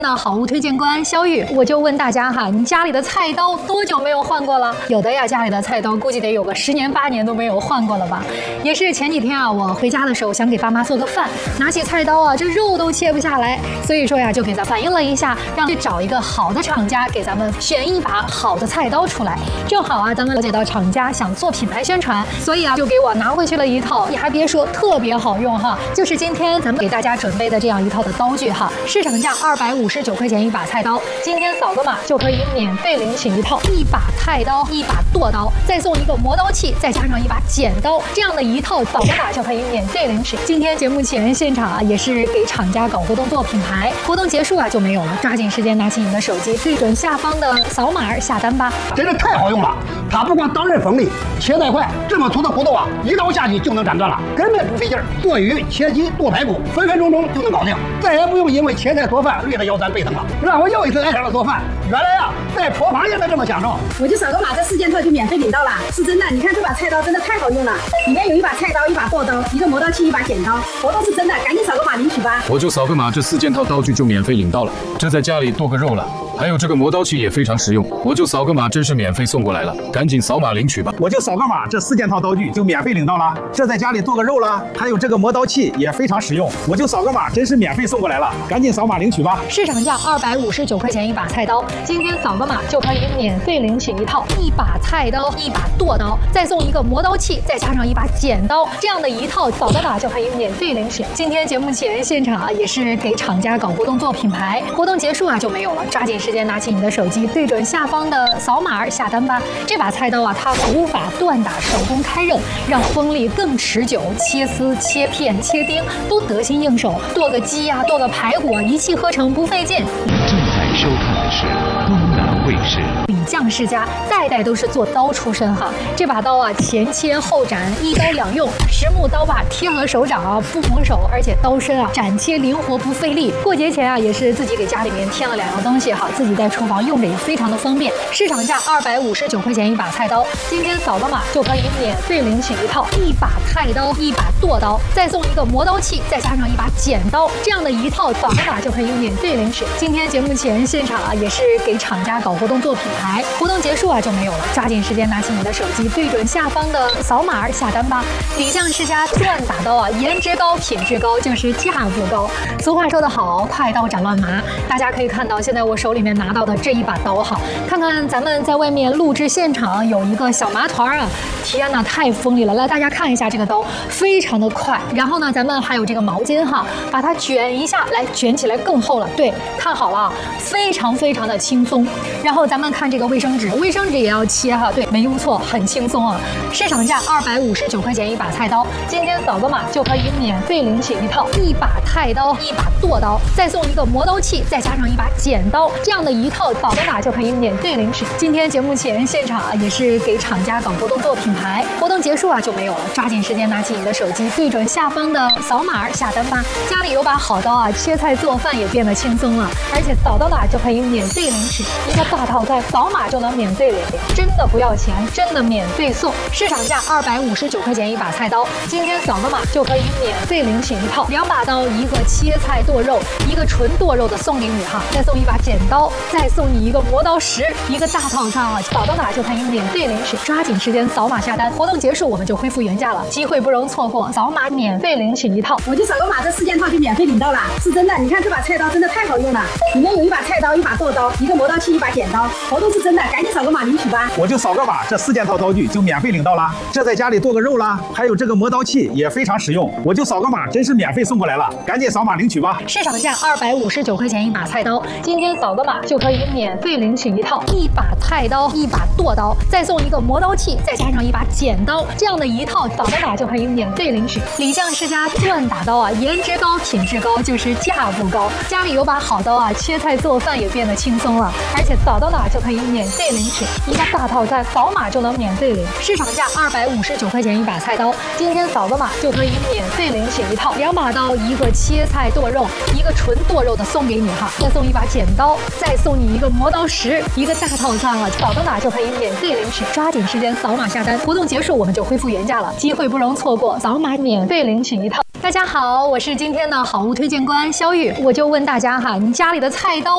那好物推荐官肖玉，我就问大家哈，你家里的菜刀多久没有换过了？有的呀，家里的菜刀估计得有个10年8年都没有换过了吧？也是前几天啊，我回家的时候想给爸妈做个饭，拿起菜刀啊，这肉都切不下来，所以说呀，就给他反映了一下，让去找一个好的厂家给咱们选一把好的菜刀出来。正好啊，咱们了解到厂家想做品牌宣传，所以啊，就给我拿回去了一套，你还别说，特别好用哈，就是今天咱们给大家准备的这样一套的刀具哈，市场价259块钱一把菜刀，今天扫个码就可以免费领取一套一把菜刀、一把剁刀，再送一个磨刀器，再加上一把剪刀，这样的一套扫个码就可以免费领取。今天节目前现场啊，也是给厂家搞活动做品牌，活动结束啊就没有了，抓紧时间拿起你的手机，对准下方的扫码下单吧。 真是太好用了，它不光当刃锋利，切带快，这么粗的骨头啊，一刀下去就能斩断了，根本不费劲儿。剁鱼、切鸡、剁排骨，分分钟钟就能搞定，再也不用因为切菜做饭累得腰酸背疼了，让我又一次爱上了做饭。原来啊，在厨房也能这么享受。 我就扫个码，这4件套就免费领到了，是真的。你看这把菜刀真的太好用了，里面有一把菜刀、一把剁刀、一个磨刀器、一把剪刀，活动是真的，赶紧扫个码领取吧。 我就扫个码，这4件套刀具就免费领到了，这在家里剁个肉了。还有这个磨刀器也非常实用，我就扫个码，真是免费送过来了，赶紧扫码领取吧。 我就扫个码，这4件套刀具就免费领到了，这在家里剁个肉了。还有这个磨刀器也非常实用，我就扫个码，真是免费送过来了，赶紧扫码领取吧。 市场价259块钱一把菜刀，今天扫个码就可以免费领取一套一把菜刀、一把剁刀，再送一个磨刀器，再加上一把剪刀，这样的一套扫个码就可以免费领取。今天节目前现场啊，也是给厂家搞活动做品牌，活动结束啊就没有了，抓紧时间拿起你的手机，对准下方的扫码下单吧。这把菜刀啊，它古法锻打，手工开刃，让锋利更持久，切丝、切片、切丁都得心应手，剁个鸡呀、剁个排骨啊，一气呵成不费劲。 你正在收看的是东南卫视。 李将世家代代都是做刀出身哈，这把刀啊前切后斩，一刀两用，实木刀把贴合手掌啊，不蒙手，而且刀身啊斩切灵活不费力。过节前啊也是自己给家里面添了2样东西哈，自己在厨房用着也非常的方便。市场价259块钱一把菜刀，今天扫个码就可以免费领取一套一把菜刀、一把剁刀，再送一个磨刀器，再加上一把剪刀，这样的一套扫个码就可以免费领取。今天节目前现场啊也是给厂家搞活动做品牌，活动结束啊就没有了，抓紧时间拿起你的手机，对准下方的扫码下单吧。李将世家锻打刀啊，颜值高、品质高，就是价不高。俗话说得好，快刀斩乱麻。大家可以看到，现在我手里面拿到的这一把刀哈，看看咱们在外面录制现场有一个小麻团啊，天哪，太锋利了！来，大家看一下这个刀，非常的快。然后呢，咱们还有这个毛巾哈，把它卷一下，来卷起来更厚了。对，看好了，非常的轻松。然后咱们看这个卫生纸，卫生纸也要切哈，对，没用错，很轻松啊。市场价259块钱一把菜刀，今天扫个码就可以免费领取一套一把菜刀、一把剁刀，再送一个磨刀器，再加上一把剪刀，这样的一套扫个码就可以免费领取。今天节目前现场啊，也是给厂家搞活动做品牌，活动结束啊就没有了，抓紧时间拿起你的手机，对准下方的扫码下单吧。家里有把好刀啊，切菜做饭也变得轻松了，而且扫到哪就可以免费领取一个大套餐，扫码就能免费领，真的不要钱，真的免费送。市场价259块钱一把菜刀，今天扫个码就可以免费领取一套2把刀，一个切菜剁肉，一个纯剁肉的送给你哈，再送一把剪刀，再送你一个磨刀石，一个大套餐啊，扫到哪就可以免费领取，抓紧时间扫码下单，活动结束我们就恢复原价了，机会不容错过，扫码免费领取一套。 我就扫个码，这4件套就免费领到了，是真的。你看这把菜刀真的太好用了，里面有一把菜刀、一把剁刀、一个磨刀器、一把剪刀，活动是真的，赶紧扫个码领取吧。 我就扫个码，这4件套刀具就免费领到了，这在家里剁个肉了。还有这个磨刀器也非常实用，我就扫个码，真是免费送过来了，赶紧扫码领取吧。 市场价259块钱一把菜刀，今天扫个码就可以免费领取一套一把菜刀、一把剁刀，再送一个磨刀器，再加上一把剪刀，这样的一套扫个码就可以免费领取。李将世家锻打刀啊，颜值高、品质高，就是价不高。家里有把好刀啊，切菜做饭也变得轻松了，而且扫到哪就可以免费领取一个大套餐，扫码就能免费领。市场价259块钱一把菜刀，今天扫个码就可以免费领取一套2把刀，一个切菜剁肉，一个纯剁肉的送给你哈，再送一把剪刀，再送你一个磨刀石，一个大套餐啊，扫到哪就可以免费领取，抓紧时间扫码下单，活动结束我们就恢复原价了，机会不容错过，扫码免费领取一套。大家好，我是今天的好物推荐官肖玉，我就问大家哈，你家里的菜刀